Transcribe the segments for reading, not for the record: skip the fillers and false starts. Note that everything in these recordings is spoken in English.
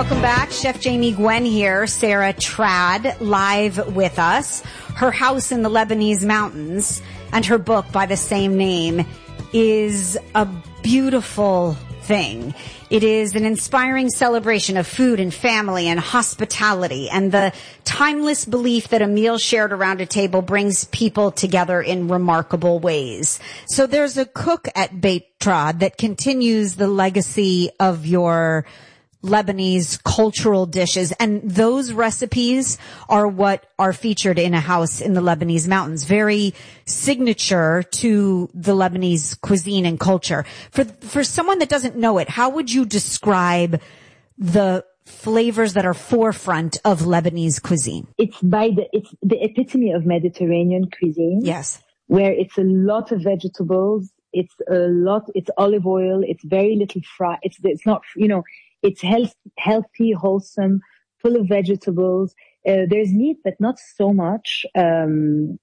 Welcome back. Chef Jamie Gwen here. Sarah Trad live with us. Her house in the Lebanese mountains and her book by the same name is a beautiful thing. It is an inspiring celebration of food and family and hospitality and the timeless belief that a meal shared around a table brings people together in remarkable ways. So there's a cook at Beit Trad that continues the legacy of your Lebanese cultural dishes, and those recipes are what are featured in a house in the Lebanese mountains. Very signature to the Lebanese cuisine and culture. For someone that doesn't know it, how would you describe the flavors that are forefront of Lebanese cuisine? It's the epitome of Mediterranean cuisine. Yes. Where it's a lot of vegetables, it's olive oil, it's very little fry, it's not, it's healthy, wholesome, full of vegetables. There's meat, but not so much. So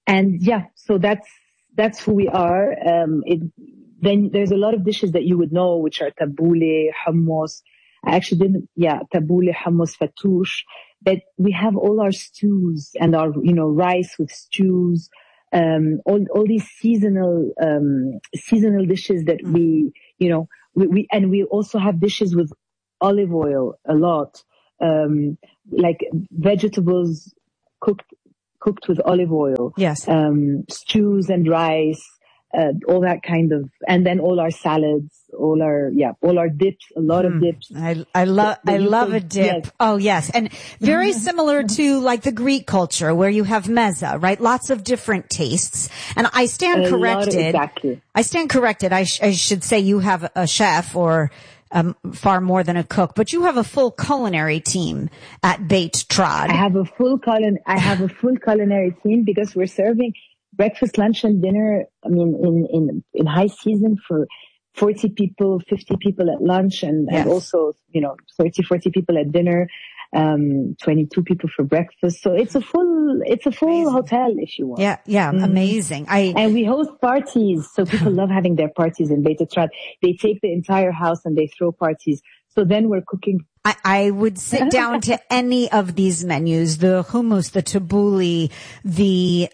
that's who we are. Then there's a lot of dishes that you would know, which are tabbouleh, hummus. Tabbouleh, hummus, fattoush. But we have all our stews and our, rice with stews. All these seasonal dishes that we also have dishes with olive oil a lot, like vegetables cooked with olive oil. Yes. Stews and rice, all that kind of, and then all our salads, all our dips, a lot of dips. I love a dip. Yes. Oh, yes. And very similar to like the Greek culture where you have mezza, right? Lots of different tastes. And I stand corrected. Exactly. I stand corrected. I should say you have a chef or far more than a cook, but you have a full culinary team at Beit Trad. I have a full culinary team because we're serving breakfast, lunch, and dinner. I mean, in high season for 40 people, 50 people at lunch, and also 30, 40 people at dinner, 22 people for breakfast. So it's a full amazing hotel if you want. Yeah, mm-hmm. Amazing. And we host parties, so people love having their parties in Beit Trad. They take the entire house and they throw parties. So then we're cooking. I would sit down to any of these menus, the hummus, the tabbouleh, the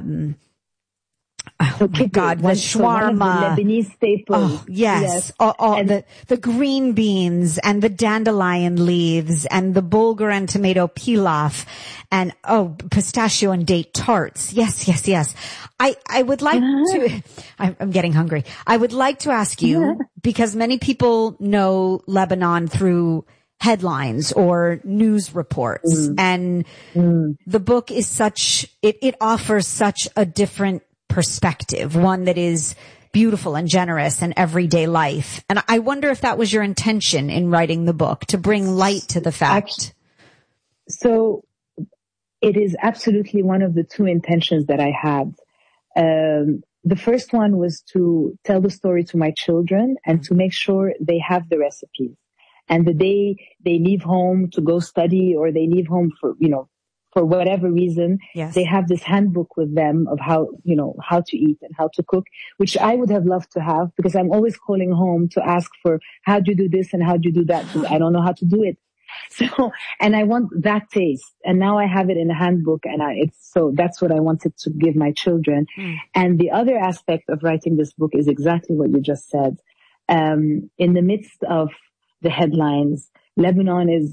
the shawarma, the Lebanese staples. Oh, yes. The green beans and the dandelion leaves and the bulgur and tomato pilaf and pistachio and date tarts. Yes. I would like to. I'm getting hungry. I would like to ask you because many people know Lebanon through headlines or news reports, and the book is it offers such a different perspective, one that is beautiful and generous in everyday life. And I wonder if that was your intention in writing the book, to bring light to the fact. So it is absolutely one of the two intentions that I had. The first one was to tell the story to my children and to make sure they have the recipes. And the day they leave home to go study or they leave home for whatever reason, they have this handbook with them of how to eat and how to cook, which I would have loved to have because I'm always calling home to ask for how do you do this and how do you do that because I don't know how to do it. So, and I want that taste. And now I have it in a handbook so that's what I wanted to give my children. And the other aspect of writing this book is exactly what you just said. In the midst of the headlines, Lebanon is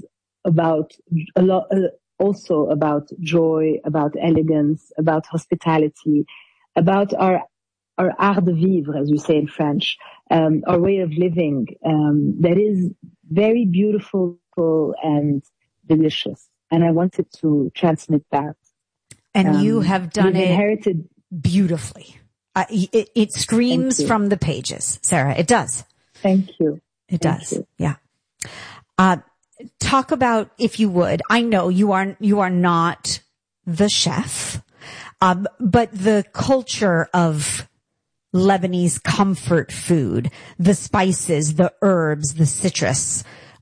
also about joy, about elegance, about hospitality, about our art de vivre, as we say in French, our way of living, that is very beautiful and delicious. And I wanted to transmit that. And you have done it inherited beautifully. It screams from the pages, Sarah. It does. Thank you. It does. Yeah. Talk about, if you would, I know you are not the chef, but the culture of Lebanese comfort food, the spices, the herbs, the citrus,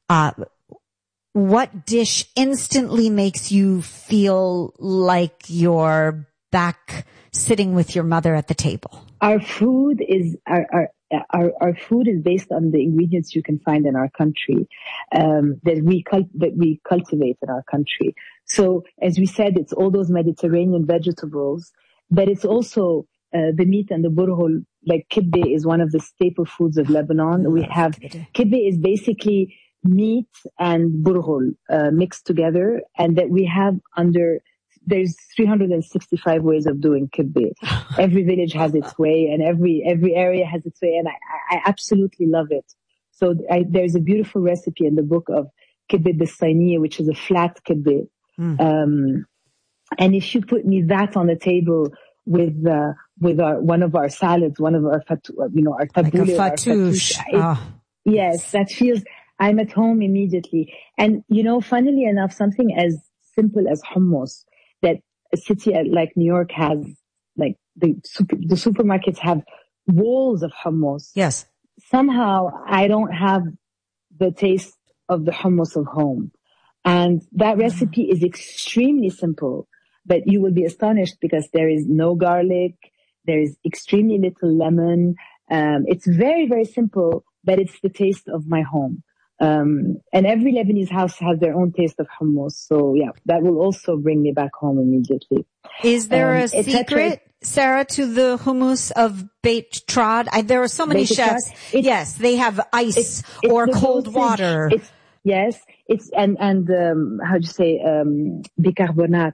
what dish instantly makes you feel like you're back sitting with your mother at the table? Our food is, our food is based on the ingredients you can find in our country, that we cultivate in our country. So as we said, it's all those Mediterranean vegetables, but it's also the meat and the burghul. Like kibbeh is one of the staple foods of Lebanon. We have kibbeh is basically meat and burghul mixed together, and that we have there's 365 ways of doing kibbeh. Every village has its way, and every area has its way, and I absolutely love it. So there's a beautiful recipe in the book of kibbeh bisayniya, which is a flat kibbeh. And if you put me that on the table with one of our salads, one of our our tabbouleh, like fattoush. Yes, that feels, I'm at home immediately. And funnily enough, something as simple as hummus, that a city like New York has, like the supermarkets have walls of hummus. Yes. Somehow I don't have the taste of the hummus of home. And that recipe is extremely simple, but you will be astonished because there is no garlic. There is extremely little lemon. It's very, very simple, but it's the taste of my home. And every Lebanese house has their own taste of hummus. So yeah, that will also bring me back home immediately. Is there a secret, Sarah, to the hummus of Beit Trad? There are so many chefs. Yes, they have ice or cold water. Yes, it's and how do you say bicarbonate?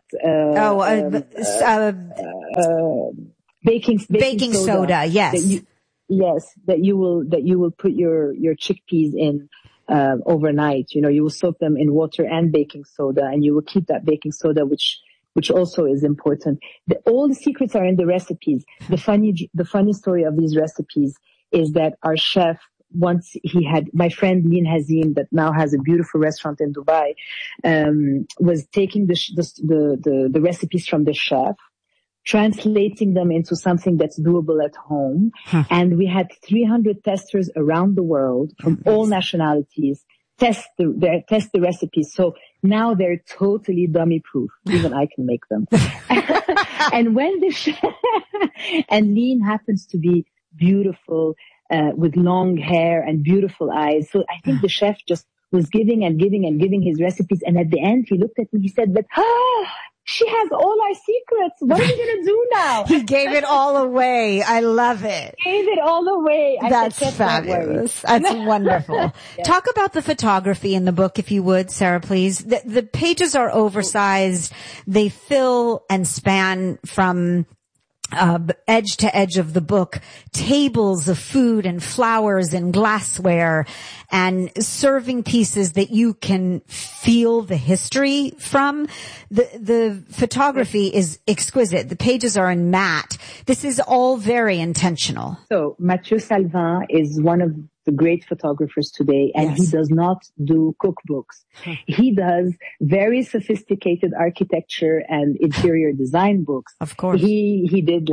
Baking soda. Yes. That you will put your chickpeas in overnight. You will soak them in water and baking soda, and you will keep that baking soda, which also is important. All the secrets are in the recipes. The funny story of these recipes is that our chef, once he had, my friend Lin Hazim, that now has a beautiful restaurant in Dubai, was taking the recipes from the chef, translating them into something that's doable at home. And we had 300 testers around the world from all nationalities test the recipes. So now they're totally dummy proof. Even I can make them. And when the chef, and Lin happens to be beautiful, with long hair and beautiful eyes. So I think the chef just was giving and giving and giving his recipes. And at the end, he looked at me, he said, but she has all our secrets. What are we going to do now? He gave it all away. I love it. Gave it all away. That's fabulous. That's wonderful. Yeah. Talk about the photography in the book, if you would, Sarah, please. The pages are oversized. They fill and span from edge to edge of the book, tables of food and flowers and glassware and serving pieces that you can feel the history from. The photography is exquisite. The pages are in matte. This is all very intentional. So Mathieu Salvin is one of the great photographers today, and he does not do cookbooks. He does very sophisticated architecture and interior design books. Of course. He did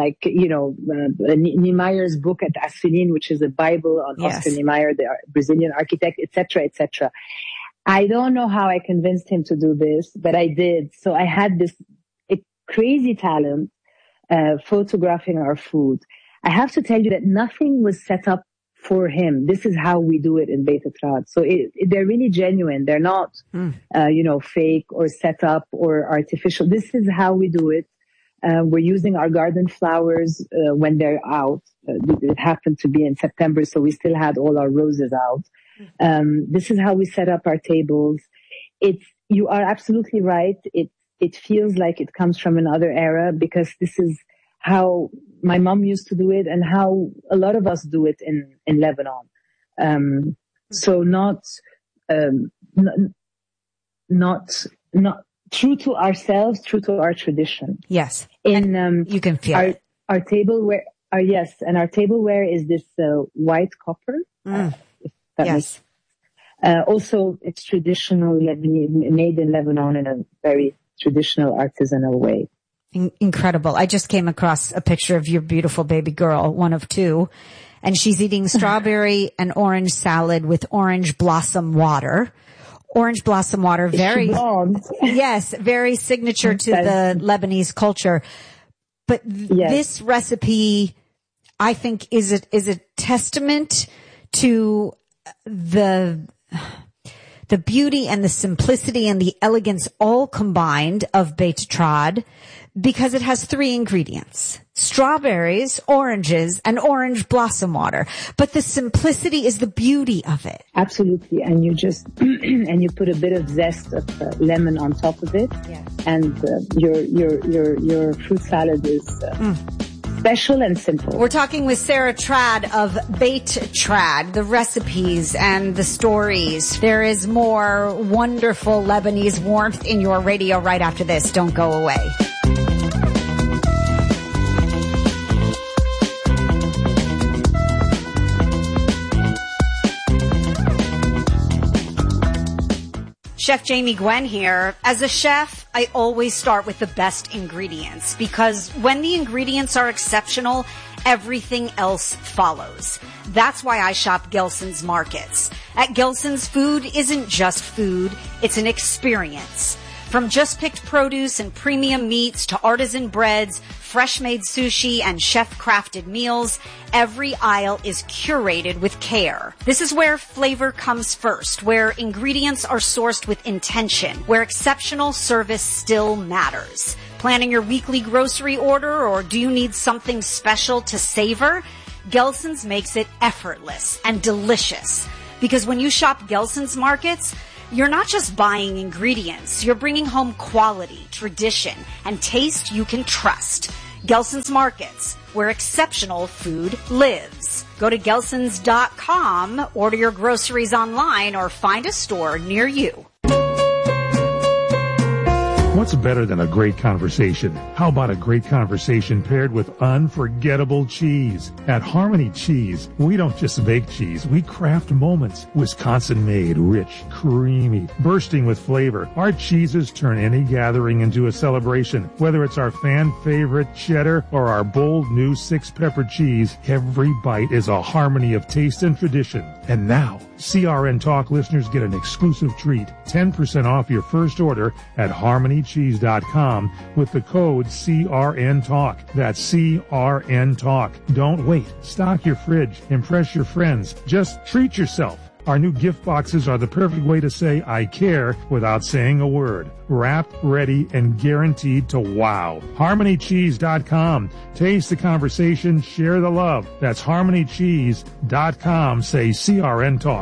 Niemeyer's book at Asselin, which is a Bible on Oscar Niemeyer, the Brazilian architect, etc., etc. I don't know how I convinced him to do this, but I did. So I had this crazy talent, photographing our food. I have to tell you that nothing was set up for him. This is how we do it in Beit Trad. So they're really genuine. They're not, fake or set up or artificial. This is how we do it. We're using our garden flowers when they're out. It happened to be in September, so we still had all our roses out. This is how we set up our tables. You are absolutely right. It feels like it comes from another era, because this is how my mom used to do it and how a lot of us do it in Lebanon. So not true to ourselves, true to our tradition. Yes. You can feel our tableware. And our tableware is this white copper. Yes. Also, it's traditional, made in Lebanon in a very traditional artisanal way. Incredible. I just came across a picture of your beautiful baby girl, one of two, and she's eating strawberry and orange salad with orange blossom water. Orange blossom water, very signature to the Lebanese culture. But this recipe, I think is a testament to the beauty and the simplicity and the elegance all combined of Beit Trad, because it has 3 ingredients: strawberries, oranges, and orange blossom water. But the simplicity is the beauty of it. Absolutely. And you just, and you put a bit of zest of lemon on top of it. Yes. And your fruit salad is special and simple. We're talking with Sarah Trad of Beit Trad, the recipes and the stories. There is more wonderful Lebanese warmth in your radio right after this. Don't go away. Chef Jamie Gwen here. As a chef, I always start with the best ingredients, because when the ingredients are exceptional, everything else follows. That's why I shop Gelson's Markets. At Gelson's, food isn't just food, it's an experience. From just picked produce and premium meats to artisan breads, fresh made sushi, and chef-crafted meals, every aisle is curated with care. This is where flavor comes first, where ingredients are sourced with intention, where exceptional service still matters. Planning your weekly grocery order, or do you need something special to savor? Gelson's makes it effortless and delicious. Because when you shop Gelson's Markets, you're not just buying ingredients, you're bringing home quality, tradition, and taste you can trust. Gelson's Markets, where exceptional food lives. Go to gelsons.com, order your groceries online, or find a store near you. What's better than a great conversation? How about a great conversation paired with unforgettable cheese? At Harmony Cheese, we don't just make cheese, we craft moments. Wisconsin-made, rich, creamy, bursting with flavor. Our cheeses turn any gathering into a celebration. Whether it's our fan-favorite cheddar or our bold new 6-pepper cheese, every bite is a harmony of taste and tradition. And now, CRN Talk listeners get an exclusive treat, 10% off your first order at harmonycheese.com with the code CRN Talk. That's CRN Talk. Don't wait. Stock your fridge. Impress your friends. Just treat yourself. Our new gift boxes are the perfect way to say I care without saying a word. Wrapped, ready, and guaranteed to wow. HarmonyCheese.com. Taste the conversation, share the love. That's HarmonyCheese.com. Say CRN Talk.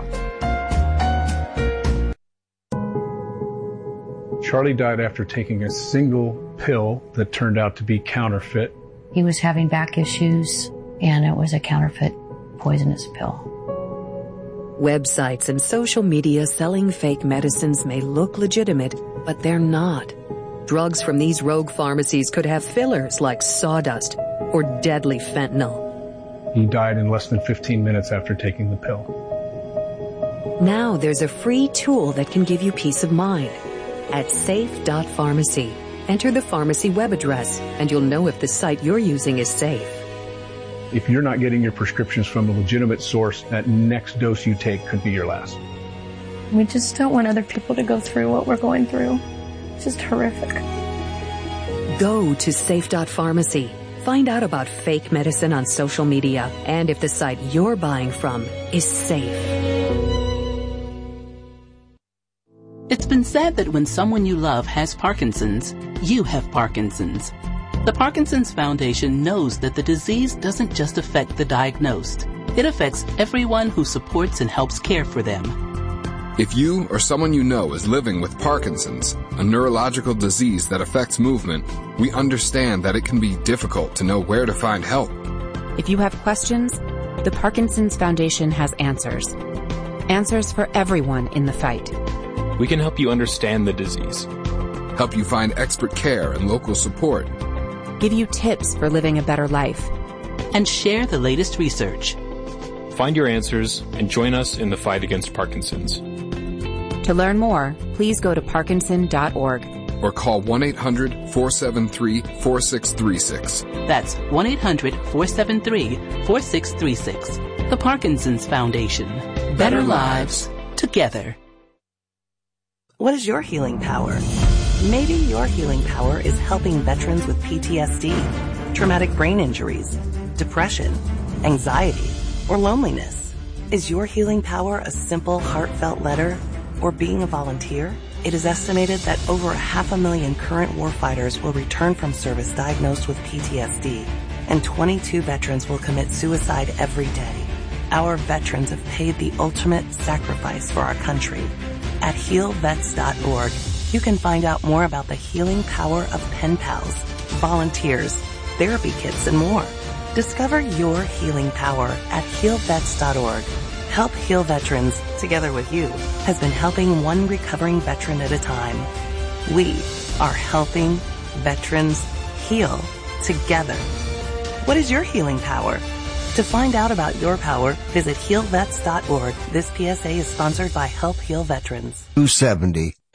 Charlie died after taking a single pill that turned out to be counterfeit. He was having back issues, and it was a counterfeit poisonous pill. Websites and social media selling fake medicines may look legitimate, but they're not. Drugs from these rogue pharmacies could have fillers like sawdust or deadly fentanyl. He died in less than 15 minutes after taking the pill. Now there's a free tool that can give you peace of mind. At safe.pharmacy, enter the pharmacy web address, and you'll know if the site you're using is safe. If you're not getting your prescriptions from a legitimate source, that next dose you take could be your last. We just don't want other people to go through what we're going through. It's just horrific. Go to safe.pharmacy. Find out about fake medicine on social media and if the site you're buying from is safe. It's been said that when someone you love has Parkinson's, you have Parkinson's. The Parkinson's Foundation knows that the disease doesn't just affect the diagnosed. It affects everyone who supports and helps care for them. If you or someone you know is living with Parkinson's, a neurological disease that affects movement, we understand that it can be difficult to know where to find help. If you have questions, the Parkinson's Foundation has answers. Answers for everyone in the fight. We can help you understand the disease. Help you find expert care and local support. Give you tips for living a better life. And share the latest research. Find your answers and join us in the fight against Parkinson's. To learn more, please go to parkinson.org. Or call 1-800-473-4636. That's 1-800-473-4636. The Parkinson's Foundation. Better lives together. What is your healing power? Maybe your healing power is helping veterans with PTSD, traumatic brain injuries, depression, anxiety, or loneliness? Is your healing power a simple, heartfelt letter or being a volunteer? It is estimated that over 500,000 current warfighters will return from service diagnosed with PTSD, and 22 veterans will commit suicide every day. Our veterans have paid the ultimate sacrifice for our country. At healvets.org, you can find out more about the healing power of pen pals, volunteers, therapy kits, and more. Discover your healing power at healvets.org. Help Heal Veterans, together with you, has been helping one recovering veteran at a time. We are helping veterans heal together. What is your healing power? To find out about your power, visit healvets.org. This PSA is sponsored by Help Heal Veterans. 270